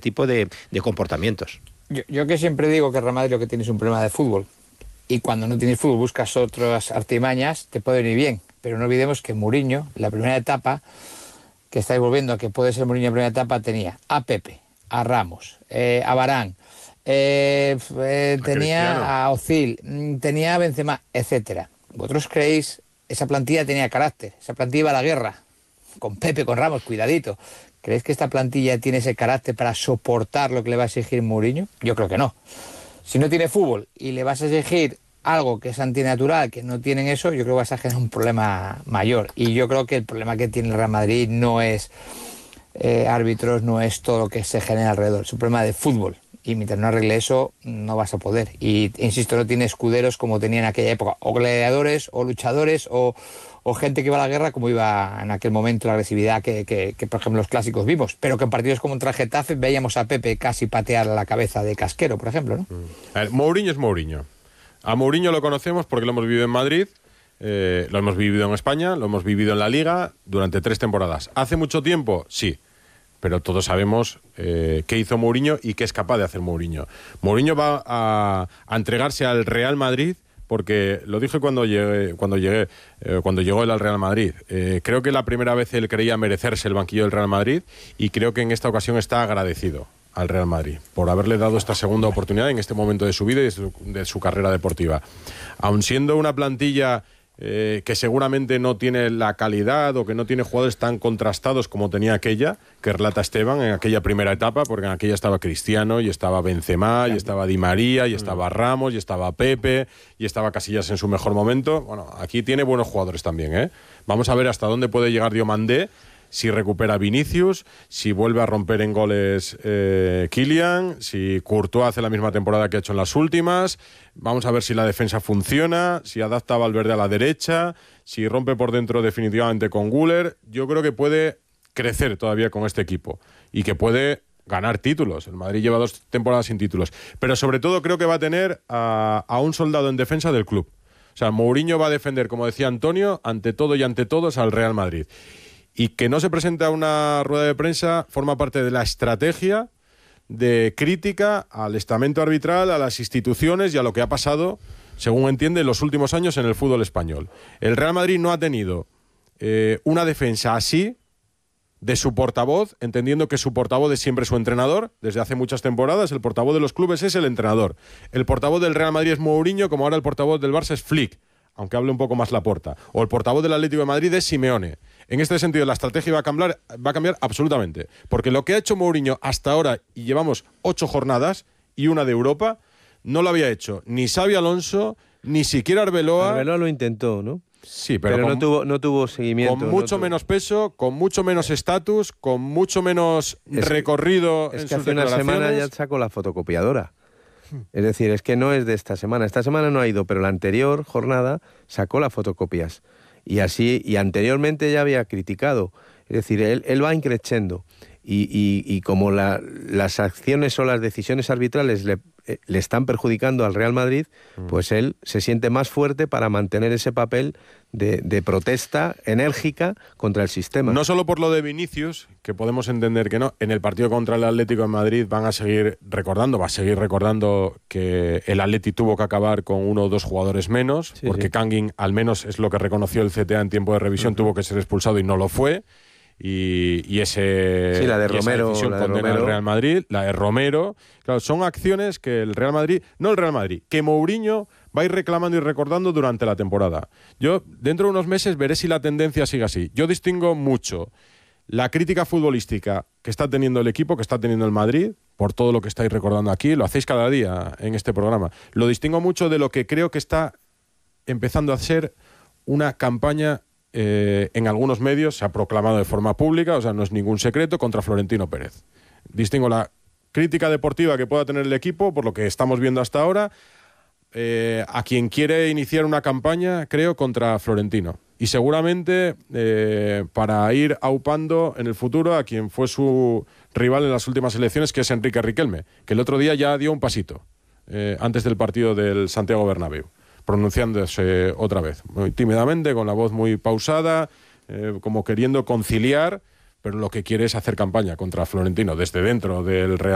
tipo de comportamientos. Yo que siempre digo que Real Madrid lo que tiene es un problema de fútbol, y cuando no tienes fútbol buscas otras artimañas, te puede venir bien, pero no olvidemos que Mourinho, la primera etapa, que estáis volviendo a que puede ser Mourinho en primera etapa, tenía a Pepe, a Ramos, a Varane, tenía a Özil, tenía a Benzema, etcétera. ¿Vosotros creéis esa plantilla tenía carácter? Esa plantilla iba a la guerra, con Pepe, con Ramos, cuidadito. ¿Creéis que esta plantilla tiene ese carácter para soportar lo que le va a exigir Mourinho? Yo creo que no. Si no tiene fútbol y le vas a exigir algo que es antinatural, que no tienen eso, yo creo que vas a generar un problema mayor. Y yo creo que el problema que tiene el Real Madrid no es árbitros, no es todo lo que se genera alrededor, es un problema de fútbol. Y mientras no arregle eso, no vas a poder. Y, insisto, no tiene escuderos como tenía en aquella época, o gladiadores, o luchadores, o gente que iba a la guerra como iba en aquel momento, la agresividad que por ejemplo, los clásicos vimos. Pero que en partidos como contra Getafe veíamos a Pepe casi patear la cabeza de Casquero, por ejemplo, ¿no? A ver, Mourinho es Mourinho. A Mourinho lo conocemos porque lo hemos vivido en Madrid, lo hemos vivido en España, lo hemos vivido en la Liga durante 3 temporadas. ¿Hace mucho tiempo? Sí. Pero todos sabemos qué hizo Mourinho y qué es capaz de hacer Mourinho. Mourinho va a entregarse al Real Madrid, porque lo dije cuando llegó él al Real Madrid. Creo que la primera vez él creía merecerse el banquillo del Real Madrid, y creo que en esta ocasión está agradecido al Real Madrid por haberle dado esta segunda oportunidad en este momento de su vida y de su carrera deportiva. Aun siendo una plantilla que seguramente no tiene la calidad o que no tiene jugadores tan contrastados como tenía aquella, que relata Esteban, en aquella primera etapa, porque en aquella estaba Cristiano, y estaba Benzema, y estaba Di María, y estaba Ramos, y estaba Pepe, y estaba Casillas en su mejor momento. Bueno, aquí tiene buenos jugadores también, ¿eh? Vamos a ver hasta dónde puede llegar Diomandé, si recupera Vinicius, si vuelve a romper en goles Kylian, si Courtois hace la misma temporada que ha hecho en las últimas. Vamos a ver si la defensa funciona, si adapta a Valverde a la derecha, si rompe por dentro definitivamente con Güler. Yo creo que puede crecer todavía con este equipo y que puede ganar títulos. El Madrid lleva 2 temporadas sin títulos, pero sobre todo creo que va a tener a un soldado en defensa del club. O sea, Mourinho va a defender, como decía Antonio, ante todo y ante todos al Real Madrid. Y que no se presenta una rueda de prensa forma parte de la estrategia de crítica al estamento arbitral, a las instituciones y a lo que ha pasado, según entiende, en los últimos años en el fútbol español. El Real Madrid no ha tenido una defensa así de su portavoz, entendiendo que su portavoz es siempre su entrenador. Desde hace muchas temporadas el portavoz de los clubes es el entrenador. El portavoz del Real Madrid es Mourinho, como ahora el portavoz del Barça es Flick, aunque hable un poco más Laporta. O el portavoz del Atlético de Madrid es Simeone. En este sentido, la estrategia va a cambiar absolutamente. Porque lo que ha hecho Mourinho hasta ahora, y llevamos 8 jornadas y una de Europa, no lo había hecho ni Xabi Alonso, ni siquiera Arbeloa. Arbeloa lo intentó, ¿no? Sí, pero no tuvo seguimiento. Con mucho menos peso, con mucho menos estatus, con mucho menos recorrido en sus declaraciones. Es que hace una semana ya sacó la fotocopiadora. Es decir, es que no es de esta semana. Esta semana no ha ido, pero la anterior jornada sacó las fotocopias. Y así, y anteriormente ya había criticado. Es decir, él va increciendo. Y como las acciones o las decisiones arbitrales le están perjudicando al Real Madrid, pues él se siente más fuerte para mantener ese papel de protesta enérgica contra el sistema. No solo por lo de Vinicius, que podemos entender que no, en el partido contra el Atlético de Madrid va a seguir recordando que el Atleti tuvo que acabar con 1 o 2 jugadores menos, sí, porque sí. Kangin, al menos es lo que reconoció el CTA en tiempo de revisión, tuvo que ser expulsado y no lo fue. Y ese sí, la de Romero, esa decisión condena al Real Madrid, la de Romero. Claro, son acciones que el Real Madrid, que Mourinho va a ir reclamando y recordando durante la temporada. Yo, dentro de unos meses, veré si la tendencia sigue así. Yo distingo mucho la crítica futbolística que está teniendo el equipo, que está teniendo el Madrid, por todo lo que estáis recordando aquí, lo hacéis cada día en este programa. Lo distingo mucho de lo que creo que está empezando a ser una campaña. En algunos medios se ha proclamado de forma pública, o sea, no es ningún secreto, contra Florentino Pérez. Distingo la crítica deportiva que pueda tener el equipo, por lo que estamos viendo hasta ahora, a quien quiere iniciar una campaña, creo, contra Florentino. Y seguramente para ir aupando en el futuro a quien fue su rival en las últimas elecciones, que es Enrique Riquelme, que el otro día ya dio un pasito antes del partido del Santiago Bernabéu, pronunciándose otra vez, muy tímidamente, con la voz muy pausada, como queriendo conciliar, pero lo que quiere es hacer campaña contra Florentino desde dentro del Real